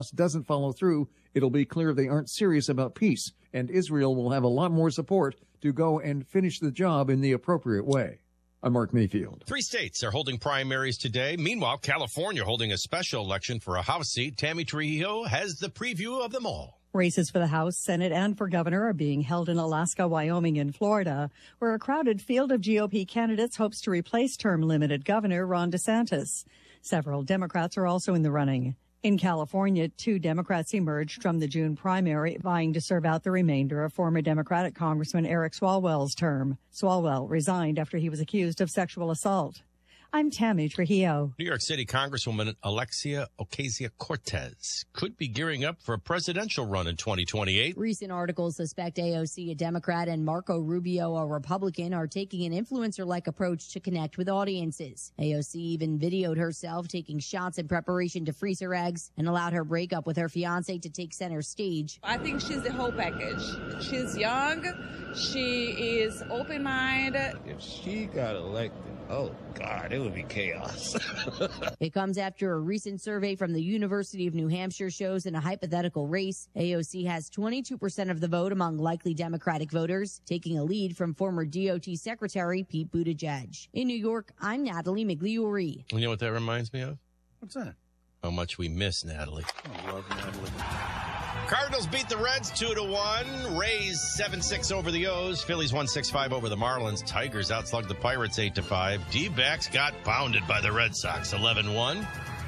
doesn't follow through, it'll be clear they aren't serious about peace, and Israel will have a lot more support to go and finish the job in the appropriate way. I'm Mark Mayfield. 3 states are holding primaries today. Meanwhile, California holding a special election for a House seat. Tammy Trujillo has the preview of them all. Races for the House, Senate, and for governor are being held in Alaska, Wyoming, and Florida, where a crowded field of GOP candidates hopes to replace term-limited Governor Ron DeSantis. Several Democrats are also in the running. In California, 2 Democrats emerged from the June primary, vying to serve out the remainder of former Democratic Congressman Eric Swalwell's term. Swalwell resigned after he was accused of sexual assault. I'm Tammy Trujillo. New York City Congresswoman Alexia Ocasio-Cortez could be gearing up for a presidential run in 2028. Recent articles suspect AOC, a Democrat, and Marco Rubio, a Republican, are taking an influencer-like approach to connect with audiences. AOC even videoed herself taking shots in preparation to freeze her eggs and allowed her breakup with her fiancé to take center stage. I think she's the whole package. She's young. She is open-minded. If she got elected, oh, God, it would be chaos. It comes after a recent survey from the University of New Hampshire shows in a hypothetical race, AOC has 22% of the vote among likely Democratic voters, taking a lead from former DOT Secretary Pete Buttigieg. In New York, I'm Natalie Migliori. You know what that reminds me of? What's that? How much we miss Natalie. I love Natalie. Cardinals beat the Reds 2-1. Rays 7-6 over the O's. Phillies 1-6-5 over the Marlins. Tigers outslugged the Pirates 8-5. D-backs got pounded by the Red Sox 11-1.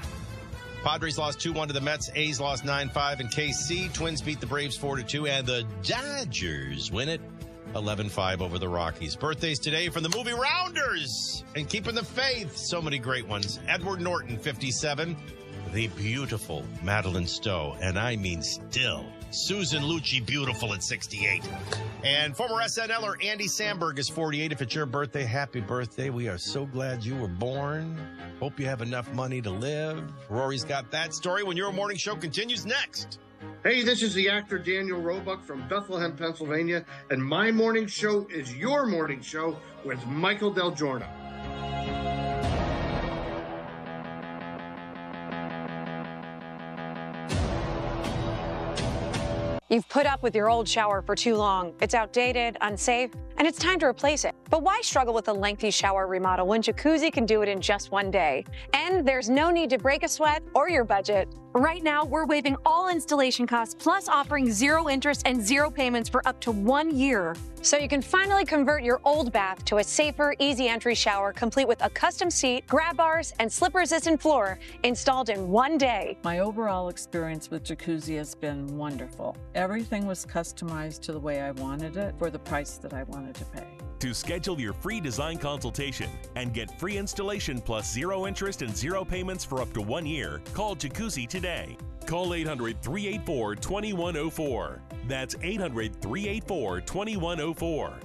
Padres lost 2-1 to the Mets. A's lost 9-5 in KC. Twins beat the Braves 4-2. And the Dodgers win it 11-5 over the Rockies. Birthdays today from the movie Rounders and Keeping the Faith. So many great ones. Edward Norton, 57. The beautiful Madeline Stowe, and I mean still. Susan Lucci, beautiful at 68. And former SNLer Andy Samberg is 48. If it's your birthday, happy birthday. We are so glad you were born. Hope you have enough money to live. Rory's got that story when your morning show continues next. Hey, this is the actor Daniel Roebuck from Bethlehem, Pennsylvania, and my morning show is your morning show with Michael Del Giorno. You've put up with your old shower for too long. It's outdated, unsafe, and it's time to replace it. But why struggle with a lengthy shower remodel when Jacuzzi can do it in just one day? And there's no need to break a sweat or your budget. Right now, we're waiving all installation costs, plus offering 0 interest and 0 payments for up to 1 year. So you can finally convert your old bath to a safer, easy entry shower, complete with a custom seat, grab bars, and slip-resistant floor installed in 1 day. My overall experience with Jacuzzi has been wonderful. Everything was customized to the way I wanted it for the price that I wanted to pay. To schedule your free design consultation and get free installation plus 0 interest and 0 payments for up to 1 year, call Jacuzzi today. Call 800-384-2104. That's 800-384-2104.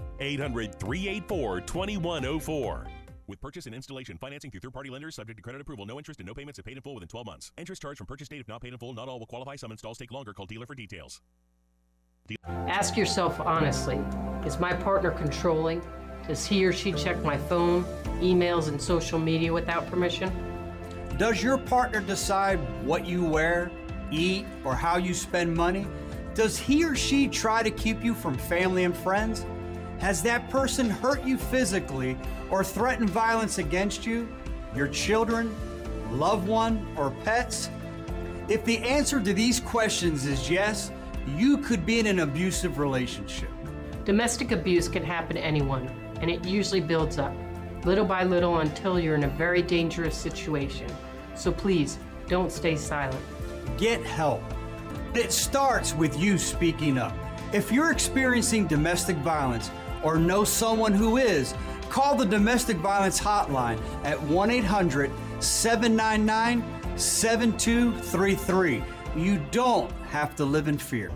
800-384-2104. With purchase and installation financing through third-party lenders subject to credit approval, no interest and no payments if paid in full within 12 months. Interest charged from purchase date if not paid in full. Not all will qualify. Some installs take longer. Call dealer for details. Ask yourself honestly, is my partner controlling? Does he or she check my phone, emails, and social media without permission? Does your partner decide what you wear, eat, or how you spend money? Does he or she try to keep you from family and friends? Has that person hurt you physically or threatened violence against you, your children, loved one, or pets? If the answer to these questions is yes, you could be in an abusive relationship. Domestic abuse can happen to anyone, and it usually builds up, little by little, until you're in a very dangerous situation. So please, don't stay silent. Get help. It starts with you speaking up. If you're experiencing domestic violence or know someone who is, call the Domestic Violence Hotline at 1-800-799-7233. You don't have to live in fear.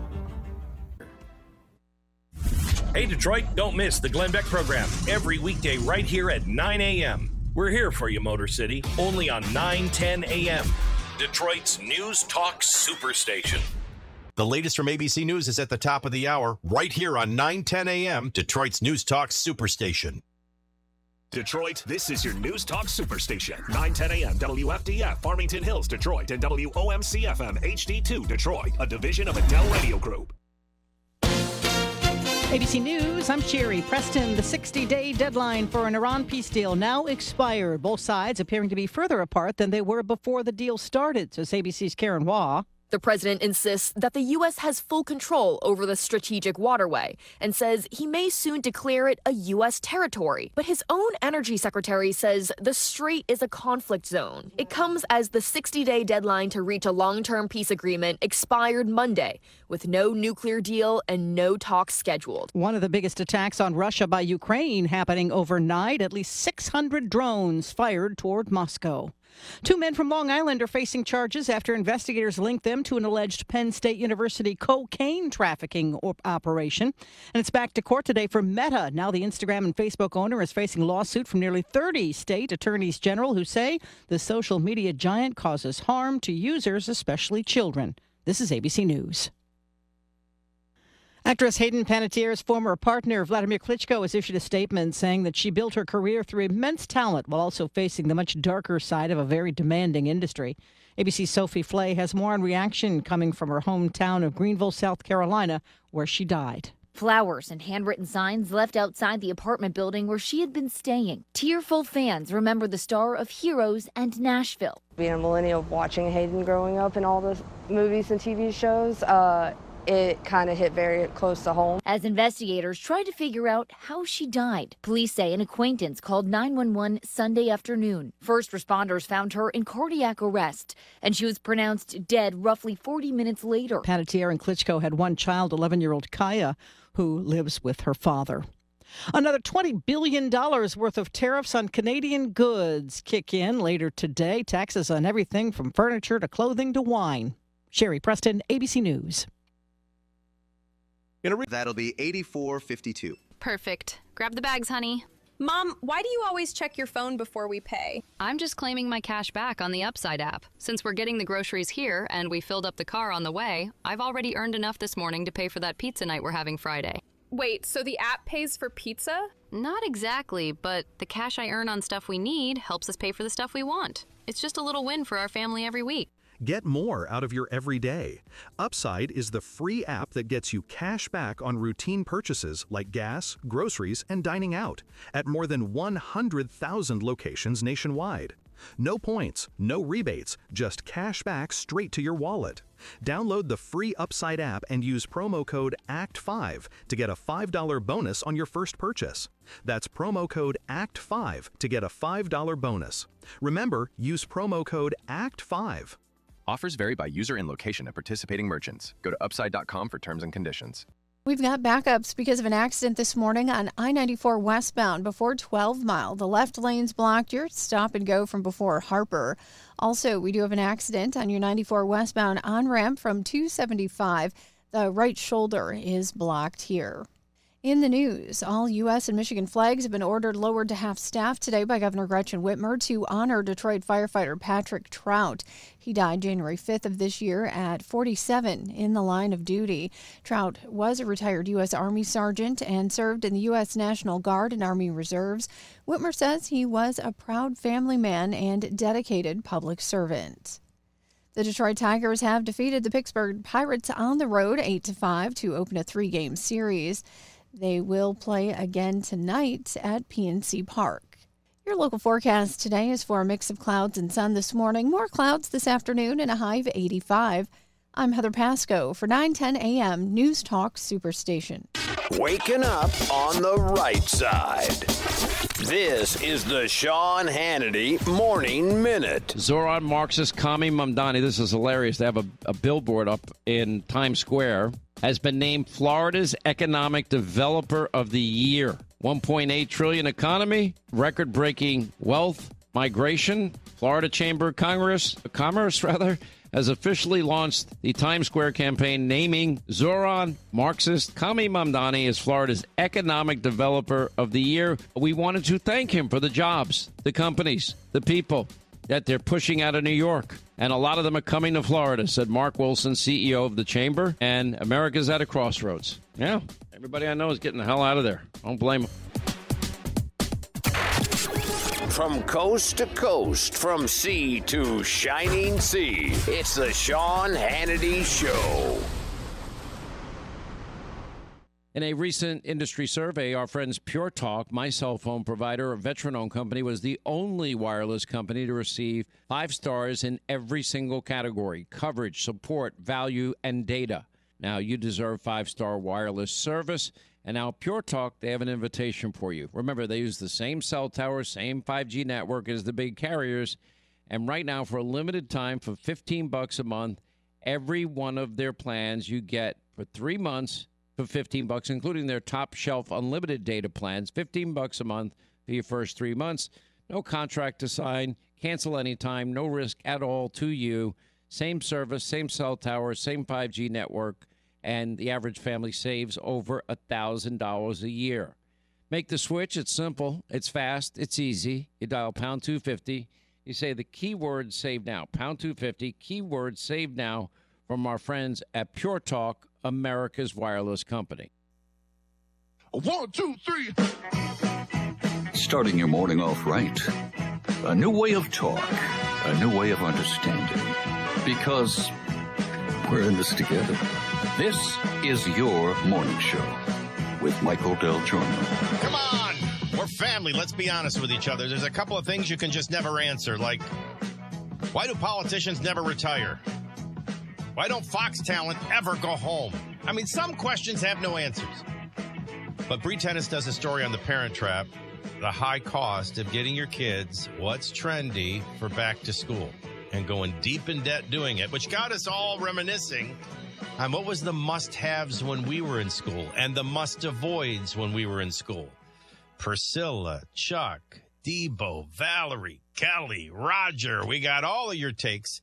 Hey, Detroit, don't miss the Glenn Beck program every weekday right here at 9 a.m. We're here for you, Motor City, only on 9:10 a.m. Detroit's News Talk Superstation. The latest from ABC News is at the top of the hour, right here on 9:10 a.m., Detroit's News Talk Superstation. Detroit, this is your News Talk Superstation. 910 a.m. WFDF, Farmington Hills, Detroit, and WOMC-FM HD2, Detroit, a division of Adele Radio Group. ABC News, I'm Sherry Preston. The 60-day deadline for an Iran peace deal now expired. Both sides appearing to be further apart than they were before the deal started, says ABC's Karen Waugh. The president insists that the U.S. has full control over the strategic waterway and says he may soon declare it a U.S. territory. But his own energy secretary says the strait is a conflict zone. It comes as the 60-day deadline to reach a long-term peace agreement expired Monday, with no nuclear deal and no talks scheduled. One of the biggest attacks on Russia by Ukraine happening overnight. At least 600 drones fired toward Moscow. 2 men from Long Island are facing charges after investigators linked them to an alleged Penn State University cocaine trafficking operation. And it's back to court today for Meta. Now the Instagram and Facebook owner is facing a lawsuit from nearly 30 state attorneys general who say the social media giant causes harm to users, especially children. This is ABC News. Actress Hayden Panettiere's former partner, Vladimir Klitschko, has issued a statement saying that she built her career through immense talent while also facing the much darker side of a very demanding industry. ABC's Sophie Flay has more on reaction coming from her hometown of Greenville, South Carolina, where she died. Flowers and handwritten signs left outside the apartment building where she had been staying. Tearful fans remember the star of Heroes and Nashville. Being a millennial, watching Hayden growing up in all the movies and TV shows, it kind of hit very close to home. As investigators tried to figure out how she died, police say an acquaintance called 911 Sunday afternoon. First responders found her in cardiac arrest, and she was pronounced dead roughly 40 minutes later. Panettiere and Klitschko had one child, 11-year-old Kaya, who lives with her father. Another $20 billion worth of tariffs on Canadian goods kick in later today. Taxes on everything from furniture to clothing to wine. Sherry Preston, ABC News. That'll be $84.52. Perfect. Grab the bags, honey. Mom, why do you always check your phone before we pay? I'm just claiming my cash back on the Upside app. Since we're getting the groceries here and we filled up the car on the way, I've already earned enough this morning to pay for that pizza night we're having Friday. Wait, so the app pays for pizza? Not exactly, but the cash I earn on stuff we need helps us pay for the stuff we want. It's just a little win for our family every week. Get more out of your everyday. Upside is the free app that gets you cash back on routine purchases like gas, groceries, and dining out at more than 100,000 locations nationwide. No points, no rebates, just cash back straight to your wallet. Download the free Upside app and use promo code ACT5 to get a $5 bonus on your first purchase. That's promo code ACT5 to get a $5 bonus. Remember, use promo code ACT5. Offers vary by user and location at participating merchants. Go to upside.com for terms and conditions. We've got backups because of an accident this morning on I-94 westbound before 12 Mile. The left lane's blocked. You're stop and go from before Harper. Also, we do have an accident on your 94 westbound on-ramp from 275. The right shoulder is blocked here. In the news, all U.S. and Michigan flags have been ordered lowered to half-staff today by Governor Gretchen Whitmer to honor Detroit firefighter Patrick Trout. He died January 5th of this year at 47 in the line of duty. Trout was a retired U.S. Army sergeant and served in the U.S. National Guard and Army Reserves. Whitmer says he was a proud family man and dedicated public servant. The Detroit Tigers have defeated the Pittsburgh Pirates on the road 8-5 to open a 3-game series. They will play again tonight at PNC Park. Your local forecast today is for a mix of clouds and sun this morning, more clouds this afternoon, and a high of 85. I'm Heather Pasco for 910 a.m. News Talk Superstation. Waking up on the right side. This is the Sean Hannity Morning Minute. Zoran Marxist Kami Mamdani, this is hilarious. They have a billboard up in Times Square, has been named Florida's Economic Developer of the Year. $1.8 trillion economy, record-breaking wealth, migration. Florida Chamber of Commerce has officially launched the Times Square campaign naming Zoran Marxist Kami Mamdani as Florida's Economic Developer of the Year. We wanted to thank him for the jobs, the companies, the people that they're pushing out of New York. And a lot of them are coming to Florida, said Mark Wilson, CEO of the Chamber. And America's at a crossroads. Yeah, everybody I know is getting the hell out of there. Don't blame them. from coast to coast, from sea to shining sea. It's the Sean Hannity Show. In a recent industry survey, our friends Pure Talk, my cell phone provider, a veteran-owned company, was the only wireless company to receive 5 stars in every single category: coverage, support, value, and data. Now, you deserve 5-star wireless service. And now Pure Talk, they have an invitation for you. Remember, they use the same cell tower, same 5G network as the big carriers. And right now, for a limited time, for $15 a month, every one of their plans you get for 3 months for $15, including their top shelf unlimited data plans, $15 a month for your first 3 months. No contract to sign, cancel anytime, no risk at all to you. Same service, same cell tower, same 5G network, and the average family saves over $1,000 a year. Make the switch. It's simple. It's fast. It's easy. You dial pound 250. You say the keyword save now, pound 250, keyword save now, from our friends at Pure Talk, America's wireless company. 1, 2, 3. Starting your morning off right. A new way of talk. A new way of understanding. Because we're in this together. This is your morning show with Michael Del Giorno. Come on! We're family. Let's be honest with each other. There's a couple of things you can just never answer, like, why do politicians never retire? Why don't Fox talent ever go home? I mean, some questions have no answers. But Bree Tennis does a story on The Parent Trap, the high cost of getting your kids what's trendy for back to school, and going deep in debt doing it, which got us all reminiscing on what was the must-haves when we were in school and the must-avoids when we were in school. Priscilla, Chuck, Debo, Valerie, Kelly, Roger, we got all of your takes.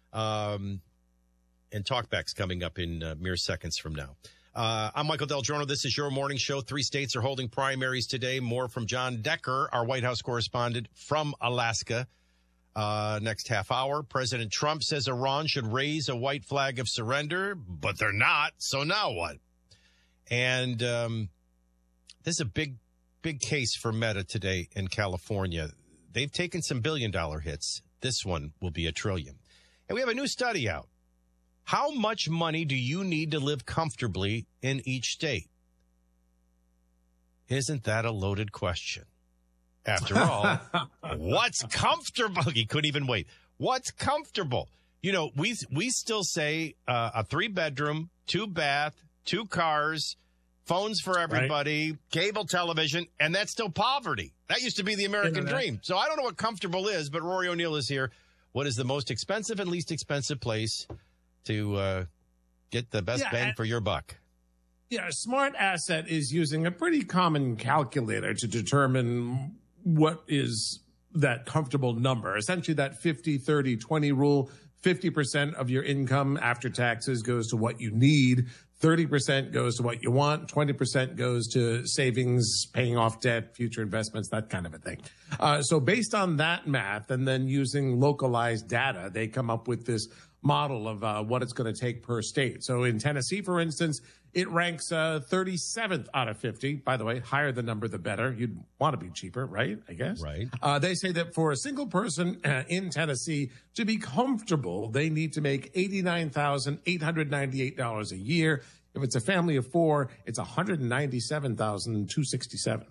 And talkbacks coming up in mere seconds from now. I'm Michael Del Giorno. This is your morning show. 3 states are holding primaries today. More from John Decker, our White House correspondent from Alaska. Next half hour, President Trump says Iran should raise a white flag of surrender, but they're not. So now what? And this is a big case for Meta today in California. They've taken some billion-dollar hits. This one will be $1 trillion. And we have a new study out. How much money do you need to live comfortably in each state? Isn't that a loaded question? After all, what's comfortable? He couldn't even wait. What's comfortable? You know, we still say a 3-bedroom, 2-bath, 2 cars, phones for everybody, right, cable television, and that's still poverty. That used to be the American dream. So I don't know what comfortable is, but Rory O'Neill is here. What is the most expensive and least expensive place to get the best bang for your buck? Yeah, a smart asset is using a pretty common calculator to determine what is that comfortable number. Essentially, that 50-30-20 rule. 50% of your income after taxes goes to what you need. 30% goes to what you want. 20% goes to savings, paying off debt, future investments, that kind of a thing. So based on that math and then using localized data, they come up with this model of what it's going to take per state. So in Tennessee, for instance, it ranks 37th out of 50. By the way, higher the number, the better. You'd want to be cheaper, right? I guess. Right. They say that for a single person in Tennessee to be comfortable, they need to make $89,898 a year. If it's a family of 4, it's $197,267.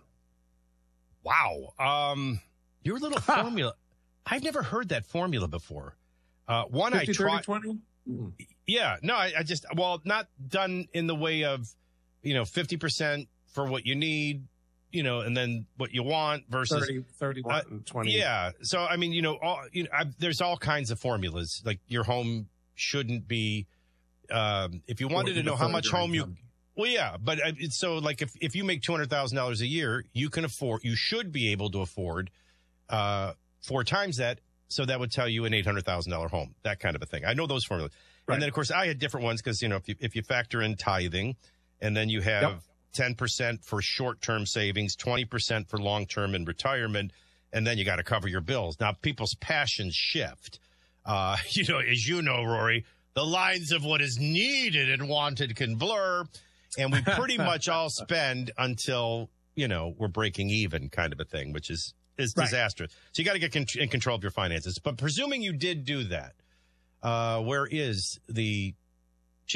Wow. Your little formula. I've never heard that formula before. One 50, I tried. 30, 20? Yeah, no, I just, well, not done in the way of, 50% for what you need, and then what you want versus 31 and 20. Yeah. So, I mean, there's all kinds of formulas. Like your home shouldn't be, if you wanted to know how much home you, well, yeah, but so like if you make $200,000 a year, you should be able to afford, 4 times that. So that would tell you an $800,000 home, that kind of a thing. I know those formulas. Right. And then, of course, I had different ones because, if you factor in tithing and then you have 10% for short-term savings, 20% for long-term and retirement, and then you got to cover your bills. Now, people's passions shift. As you know, Rory, the lines of what is needed and wanted can blur, and we pretty much all spend until, we're breaking even kind of a thing, which is is disastrous. So you got to get in control of your finances. But presuming you did do that, where is the